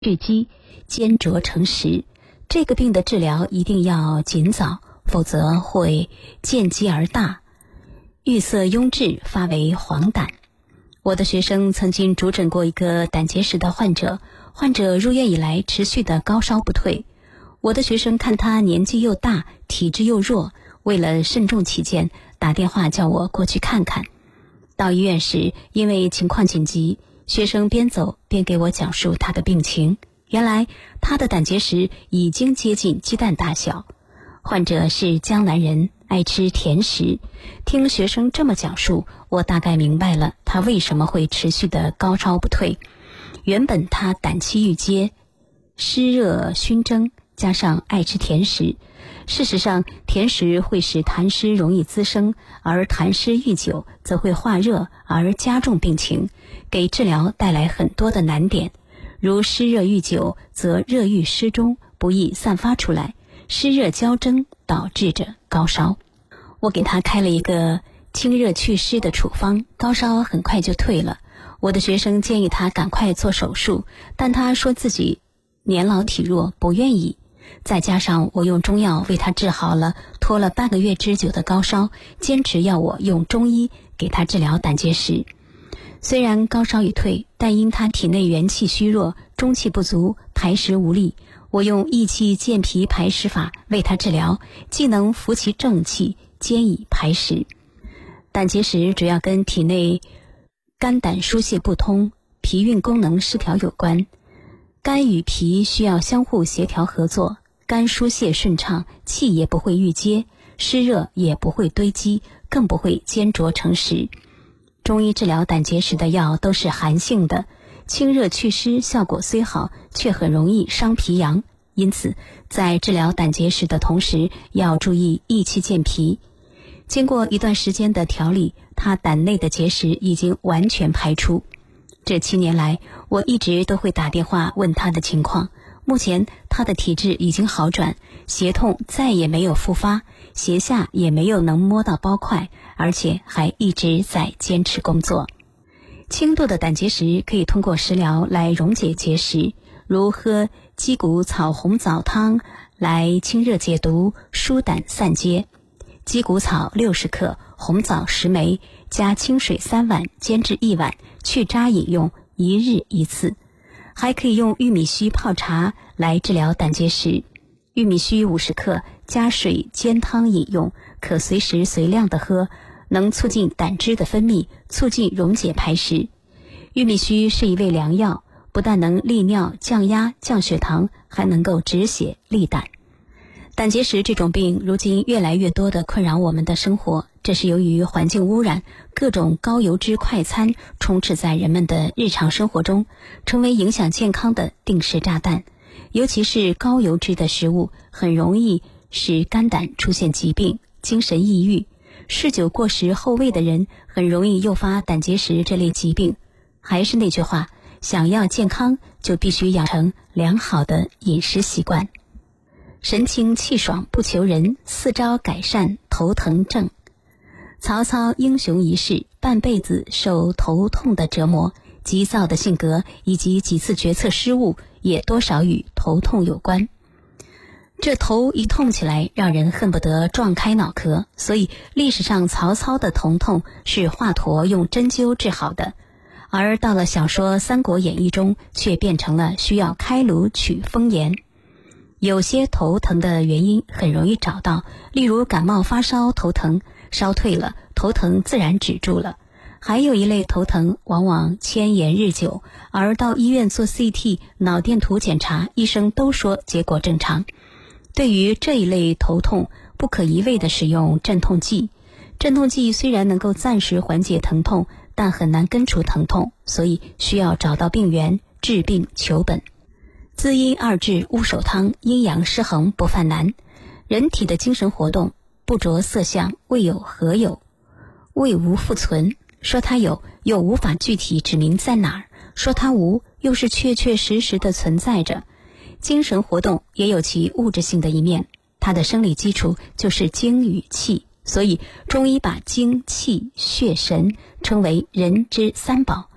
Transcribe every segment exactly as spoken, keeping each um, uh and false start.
日积，坚着成石。这个病的治疗一定要尽早，否则会见积而大，郁塞壅滞，发为黄疸。我的学生曾经主诊过一个胆结石的患者，患者入院以来持续的高烧不退。我的学生看他年纪又大，体质又弱，为了慎重起见，打电话叫我过去看看。到医院时，因为情况紧急，学生边走边给我讲述他的病情。原来他的胆结石已经接近鸡蛋大小。患者是江南人，爱吃甜食。听学生这么讲述，我大概明白了他为什么会持续的高烧不退。原本他胆气郁结，湿热熏蒸，加上爱吃甜食。事实上，甜食会使痰湿容易滋生，而痰湿遇久则会化热而加重病情，给治疗带来很多的难点。如湿热遇久，则热郁湿中，不易散发出来，湿热交蒸，导致着高烧。我给他开了一个清热祛湿的处方，高烧很快就退了。我的学生建议他赶快做手术，但他说自己年老体弱，不愿意。再加上我用中药为他治好了拖了半个月之久的高烧，坚持要我用中医给他治疗胆结石。虽然高烧已退，但因他体内元气虚弱，中气不足，排石无力，我用益气健脾排石法为他治疗，既能扶其正气，兼以排石。胆结石主要跟体内肝胆疏泄不通、脾运功能失调有关。肝与脾需要相互协调合作，肝疏泄顺畅，气也不会郁结，湿热也不会堆积，更不会坚着成石。中医治疗胆结石的药都是寒性的，清热祛湿效果虽好，却很容易伤脾阳，因此在治疗胆结石的同时，要注意益气健脾。经过一段时间的调理，他胆内的结石已经完全排出。这七年来，我一直都会打电话问他的情况。目前他的体质已经好转，胁痛再也没有复发，胁下也没有能摸到包块，而且还一直在坚持工作。轻度的胆结石可以通过食疗来溶解结石，如喝鸡骨草红枣汤来清热解毒、疏胆散结。鸡骨草六十克，红枣十枚，加清水三碗，煎至一碗，去渣饮用，一日一次。还可以用玉米须泡茶来治疗胆结石。玉米须五十克，加水煎汤饮用，可随时随量的喝，能促进胆汁的分泌，促进溶解排石。玉米须是一味良药，不但能利尿、降压、降血糖，还能够止血利胆。胆结石这种病如今越来越多地困扰我们的生活，这是由于环境污染，各种高油脂快餐充斥在人们的日常生活中，成为影响健康的定时炸弹。尤其是高油脂的食物，很容易使肝胆出现疾病，精神抑郁。嗜酒过食后胃的人，很容易诱发胆结石这类疾病。还是那句话，想要健康，就必须养成良好的饮食习惯。神清气爽不求人，四招改善头疼症。曹操英雄一世，半辈子受头痛的折磨，急躁的性格以及几次决策失误，也多少与头痛有关。这头一痛起来，让人恨不得撞开脑壳，所以历史上曹操的头痛是华佗用针灸治好的，而到了小说《三国演义》中，却变成了需要开颅取风炎。有些头疼的原因很容易找到，例如感冒发烧头疼，烧退了，头疼自然止住了。还有一类头疼往往牵延日久，而到医院做 C T、脑电图检查，医生都说结果正常。对于这一类头痛，不可一味地使用镇痛剂。镇痛剂虽然能够暂时缓解疼痛，但很难根除疼痛，所以需要找到病源，治病求本。滋阴二治乌手汤，阴阳失衡不犯难。人体的精神活动不着色相，未有何有，未无复存。说它有，又无法具体指明在哪儿；说它无，又是确确实实的存在着。精神活动也有其物质性的一面，它的生理基础就是精与气，所以中医把精、气、血、神称为人之三宝。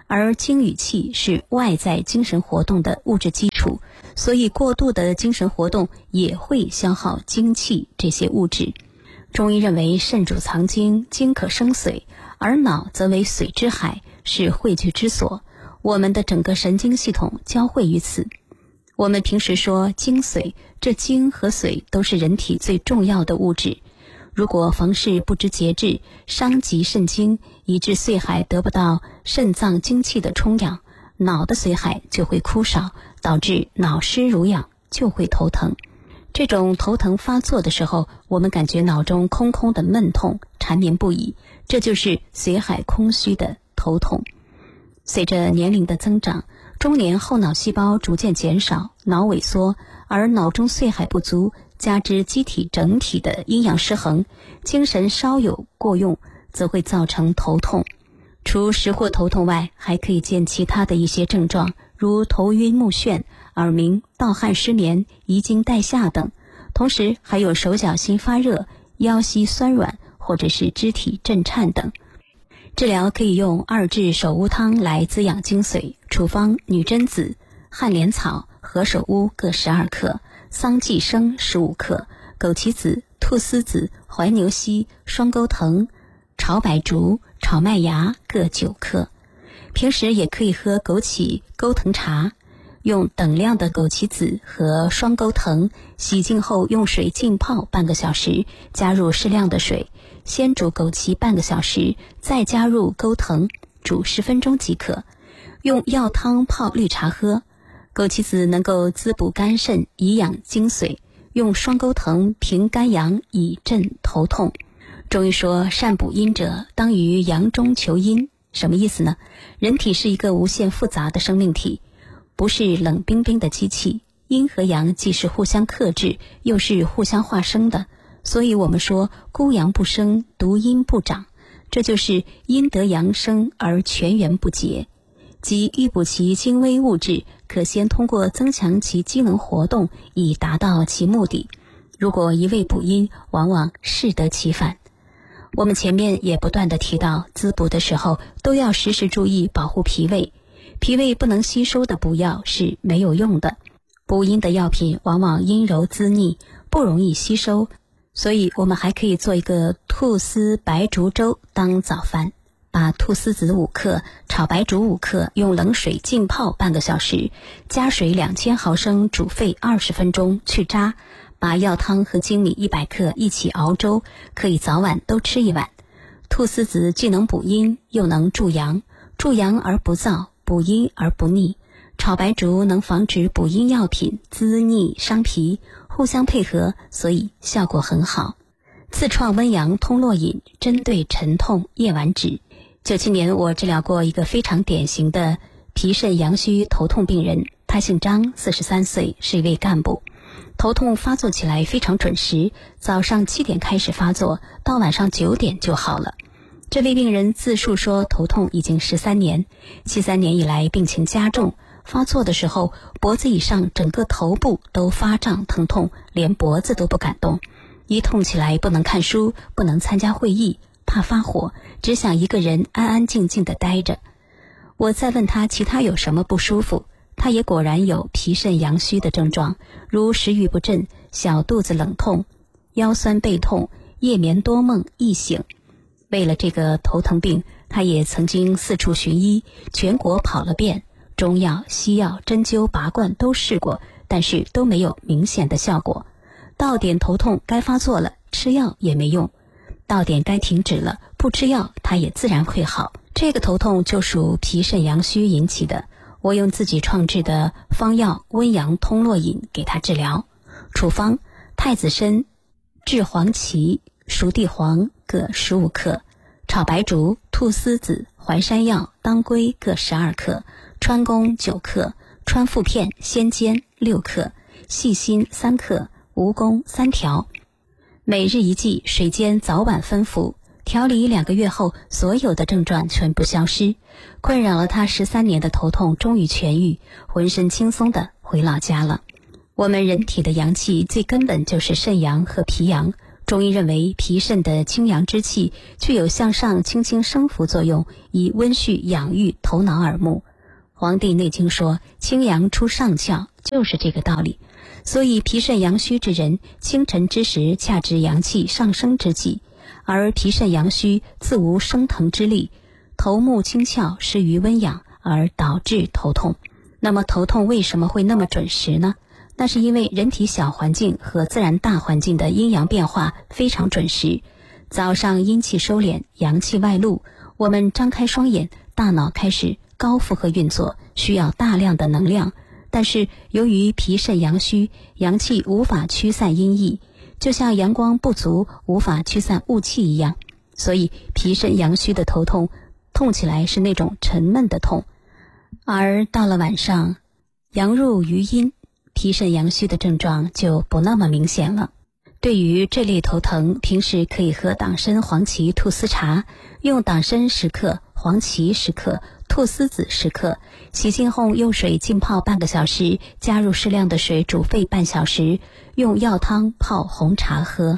而精与气是外在精神活动的物质基础，所以过度的精神活动也会消耗精气这些物质。中医认为肾主藏精，精可生髓，而脑则为髓之海，是汇聚之所。我们的整个神经系统交汇于此。我们平时说精髓，这精和髓都是人体最重要的物质。如果房事不知节制，伤及肾精，以致髓海得不到肾脏精气的充养，脑的髓海就会枯少，导致脑湿濡养，就会头疼。这种头疼发作的时候，我们感觉脑中空空的闷痛，缠绵不已，这就是髓海空虚的头痛。随着年龄的增长，中年后脑细胞逐渐减少，脑萎缩，而脑中髓海不足，加之机体整体的阴阳失衡，精神稍有过用，则会造成头痛。除实货头痛外，还可以见其他的一些症状，如头晕目眩、耳鸣、盗汗失眠、遗精带下等。同时还有手脚心发热、腰膝酸软，或者是肢体震颤等。治疗可以用二至手乌汤来滋养精髓，处方女贞子、旱莲草、何首乌各十二克，桑寄生十五克，枸杞子、菟丝子、怀牛膝、双钩藤、炒百竹、炒麦芽各九克。平时也可以喝枸杞钩藤茶，用等量的枸杞子和双钩藤洗净后，用水浸泡半个小时，加入适量的水，先煮枸杞半个小时，再加入钩藤，煮十分钟即可。用药汤泡绿茶喝。枸杞子能够滋补肝肾，以养精髓，用双钩藤平肝阳，以镇头痛。中医说善补阴者，当于阳中求阴。什么意思呢？人体是一个无限复杂的生命体，不是冷冰冰的机器，阴和阳既是互相克制，又是互相化生的。所以我们说孤阳不生，独阴不长，这就是阴得阳生而全源不竭。即欲补其精微物质，可先通过增强其机能活动，以达到其目的。如果一味补阴，往往适得其反。我们前面也不断地提到，滋补的时候都要时时注意保护脾胃，脾胃不能吸收的补药是没有用的。补阴的药品往往阴柔滋腻，不容易吸收，所以我们还可以做一个菟丝白术粥当早饭。把菟丝子五克、炒白术五克用冷水浸泡半个小时，加水两千毫升煮沸二十分钟去渣，把药汤和粳米一百克一起熬粥，可以早晚都吃一碗。菟丝子既能补阴，又能助阳，助阳而不燥，补阴而不腻。炒白术能防止补阴药品滋腻伤脾，互相配合，所以效果很好。自创温阳通络饮，针对沉痛夜晚止。九七年我治疗过一个非常典型的脾肾阳虚头痛病人，他姓张，四十三岁，是一位干部。头痛发作起来非常准时，早上七点开始发作，到晚上九点就好了。这位病人自述说头痛已经十三年，七三年以来病情加重，发作的时候脖子以上整个头部都发胀疼痛，连脖子都不敢动。一痛起来不能看书，不能参加会议，怕发火，只想一个人安安静静地待着。我再问他其他有什么不舒服，他也果然有脾肾阳虚的症状，如食欲不振、小肚子冷痛、腰酸背痛、夜眠多梦易醒。为了这个头疼病，他也曾经四处寻医，全国跑了遍，中药、西药、针灸、拔罐都试过，但是都没有明显的效果。到点头痛该发作了，吃药也没用，到点该停止了，不吃药它也自然会好。这个头痛就属脾肾阳虚引起的，我用自己创制的方药温阳通络饮给他治疗。处方太子参、炙黄芪、熟地黄各十五克，炒白术、菟丝子、淮山药、当归各十二克，川芎九克，川附片鲜煎六克，细辛三克，蜈蚣三条。每日一剂，水煎早晚分服。调理两个月后，所有的症状全部消失，困扰了他十三年的头痛终于痊愈，浑身轻松地回老家了。我们人体的阳气最根本就是肾阳和脾阳， 中医认为脾肾的清阳之气具有向上清清升浮作用，以温煦养育头脑耳目。黄帝内经说清阳出上窍，就是这个道理。所以脾肾阳虚之人，清晨之时恰值阳气上升之际，而脾肾阳虚自无升腾之力，头目清窍，失于温养，而导致头痛。那么头痛为什么会那么准时呢？那是因为人体小环境和自然大环境的阴阳变化非常准时。早上阴气收敛，阳气外露，我们张开双眼，大脑开始高负荷运作，需要大量的能量。但是由于脾肾阳虚，阳气无法驱散阴翳，就像阳光不足无法驱散雾气一样，所以脾肾阳虚的头痛，痛起来是那种沉闷的痛。而到了晚上，阳入于阴，脾肾阳虚的症状就不那么明显了。对于这类头疼，平时可以喝党参黄芪菟丝茶，用党参十克，黄芪十克，菟丝子十克，洗净后用水浸泡半个小时，加入适量的水煮沸半小时，用药汤泡红茶喝。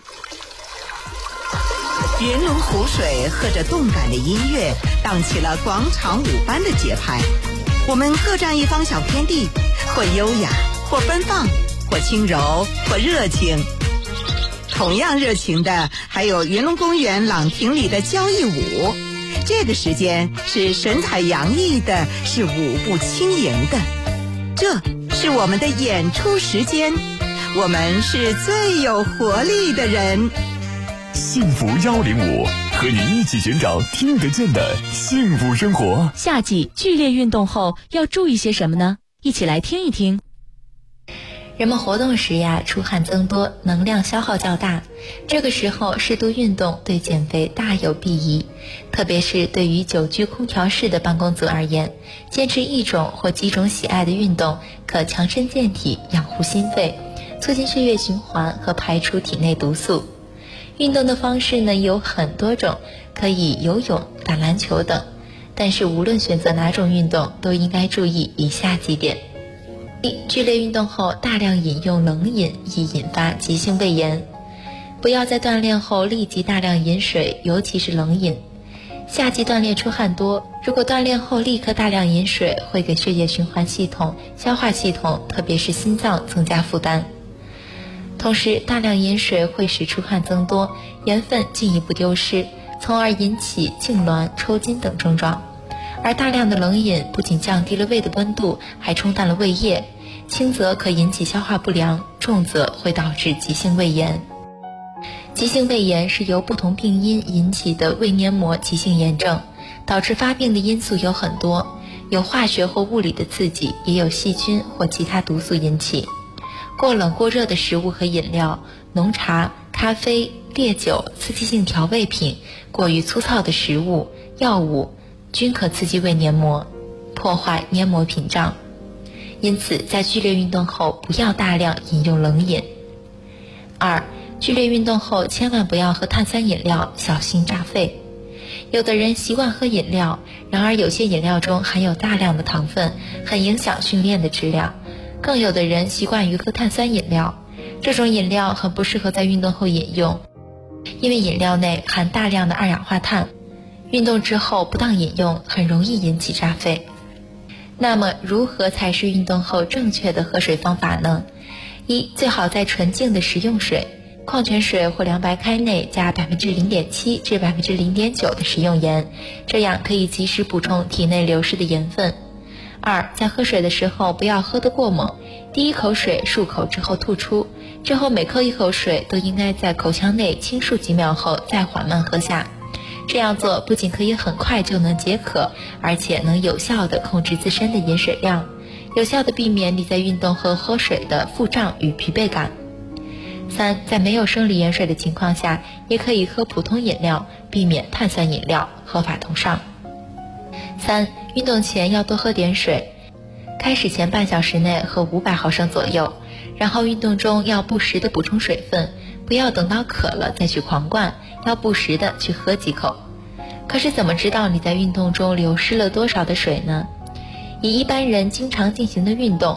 云龙湖水和着动感的音乐，荡起了广场舞般的节拍。我们各占一方小天地，或优雅，或奔放，或轻柔，或热情。同样热情的还有云龙公园朗亭里的交谊舞，这个时间是神采洋溢的，是舞步轻盈的。这是我们的演出时间，我们是最有活力的人。 幸福幺零五，和你一起寻找听得见的幸福生活。 夏季剧烈运动后要注意些什么呢？一起来听一听。 人们活动时呀，出汗增多，能量消耗较大，这个时候适度运动对减肥大有裨益。特别是对于久居空调室的办公族而言，坚持一种或几种喜爱的运动，可强身健体，养护心肺，促进血液循环和排出体内毒素。运动的方式呢有很多种，可以游泳、打篮球等，但是无论选择哪种运动，都应该注意以下几点。一、剧烈运动后大量饮用冷饮易引发急性胃炎，不要在锻炼后立即大量饮水，尤其是冷饮。夏季锻炼出汗多，如果锻炼后立刻大量饮水，会给血液循环系统、消化系统，特别是心脏增加负担。同时，大量饮水会使出汗增多，盐分进一步丢失，从而引起痉挛、抽筋等症状。而大量的冷饮不仅降低了胃的温度，还冲淡了胃液，轻则可引起消化不良，重则会导致急性胃炎。急性胃炎是由不同病因引起的胃黏膜急性炎症，导致发病的因素有很多，有化学或物理的刺激，也有细菌或其他毒素引起。过冷过热的食物和饮料，浓茶、咖啡、烈酒、刺激性调味品，过于粗糙的食物、药物均可刺激胃黏膜，破坏黏膜屏障。因此在剧烈运动后不要大量饮用冷饮。二、剧烈运动后千万不要喝碳酸饮料，小心炸肺。有的人习惯喝饮料，然而有些饮料中含有大量的糖分，很影响训练的质量。更有的人习惯于喝碳酸饮料，这种饮料很不适合在运动后饮用，因为饮料内含大量的二氧化碳，运动之后不当饮用很容易引起炸肺。那么如何才是运动后正确的喝水方法呢？一、最好在纯净的食用水，矿泉水或凉白开内加 百分之零点七 至 百分之零点九 的食用盐，这样可以及时补充体内流失的盐分。二、在喝水的时候不要喝得过猛，第一口水漱口之后吐出，之后每喝一口水都应该在口腔内轻漱几秒后再缓慢喝下。这样做不仅可以很快就能解渴，而且能有效地控制自身的饮水量，有效地避免你在运动后喝水的腹胀与疲惫感。三、在没有生理盐水的情况下，也可以喝普通饮料，避免碳酸饮料，合法同上。三、运动前要多喝点水，开始前半小时内喝五百毫升左右，然后运动中要不时的补充水分，不要等到渴了再去狂灌，要不时的去喝几口。可是怎么知道你在运动中流失了多少的水呢？以一般人经常进行的运动，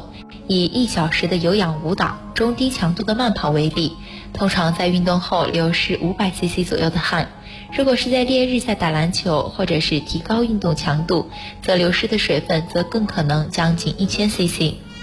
以一小时的有氧舞蹈、中低强度的慢跑为例，通常在运动后流失五百 C C 左右的汗。如果是在烈日下打篮球，或者是提高运动强度，则流失的水分则更可能将近一千 C C。